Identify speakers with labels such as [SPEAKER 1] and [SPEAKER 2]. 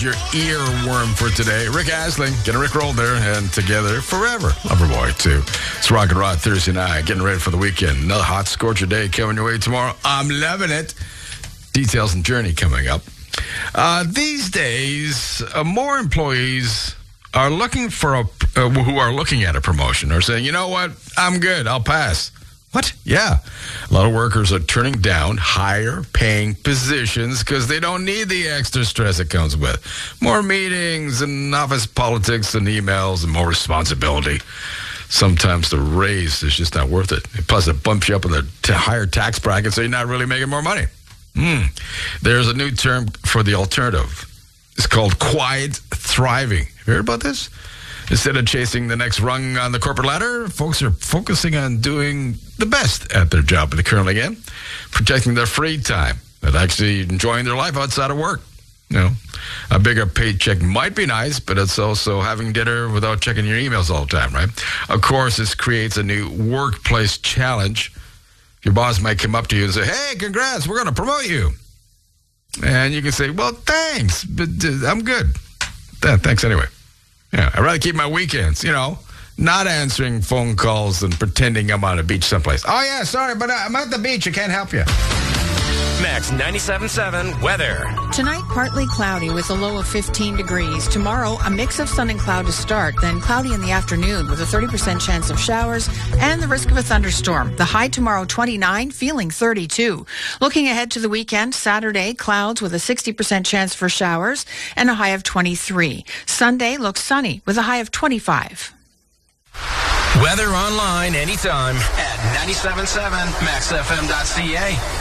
[SPEAKER 1] Your earworm for today. Rick Asling, getting Rick rolled there, and together forever. Loverboy, too. It's Rock and Rod Thursday night, getting ready for the weekend. Another hot scorcher day coming your way tomorrow. I'm loving it. Details and Journey coming up. These days, more employees are looking for who are looking at a promotion are saying, you know what, I'm good, I'll pass. What? Yeah. A lot of workers are turning down higher paying positions because they don't need the extra stress it comes with. More meetings and office politics and emails and more responsibility. Sometimes the raise is just not worth it. Plus, it bumps you up in the higher tax bracket, so you're not really making more money. There's a new term for the alternative. It's called quiet thriving. Have you heard about this? Instead of chasing the next rung on the corporate ladder, folks are focusing on doing the best at their job they're currently in, protecting their free time, and actually enjoying their life outside of work. You know, a bigger paycheck might be nice, but it's also having dinner without checking your emails all the time, right? Of course, this creates a new workplace challenge. Your boss might come up to you and say, hey, congrats, we're going to promote you. And you can say, well, thanks, but I'm good. Thanks anyway. Yeah, I'd rather keep my weekends, not answering phone calls and pretending I'm on a beach someplace. Oh, yeah, sorry, but I'm at the beach. I can't help you.
[SPEAKER 2] Max 97.7 weather.
[SPEAKER 3] Tonight, partly cloudy with a low of 15 degrees. Tomorrow, a mix of sun and cloud to start, then cloudy in the afternoon with a 30% chance of showers and the risk of a thunderstorm. The high tomorrow, 29, feeling 32. Looking ahead to the weekend, Saturday, clouds with a 60% chance for showers and a high of 23. Sunday looks sunny with a high of 25.
[SPEAKER 2] Weather online anytime at 97.7maxfm.ca.